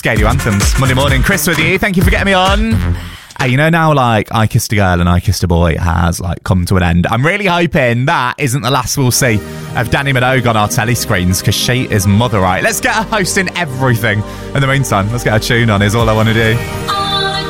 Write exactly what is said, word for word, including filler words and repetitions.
Scaly Anthems. Monday morning, Chris with you. Thank you for getting me on. Hey, you know now, like, I Kissed a Girl and I Kissed a Boy has, like, come to an end. I'm really hoping that isn't the last we'll see of Danny Minogue on our telly screens, because she is mother right. Let's get her hosting everything. In the meantime, let's get her tune on, is all I want to do.